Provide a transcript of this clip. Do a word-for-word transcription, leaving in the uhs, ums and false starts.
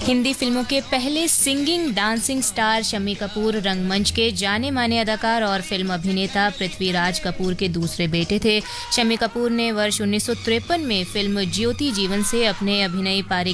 हिंदी फिल्मों के पहले singing dancing star Shammi Kapoor रंगमंच के जाने माने अदाकार और फिल्म अभिनेता पृथ्वीराज कपूर के दूसरे बेटे थे। शम्मी कपूर ने वर्ष उन्नीस सौ तिरपन में फिल्म ज्योति जीवन से अपने अभिनय पारी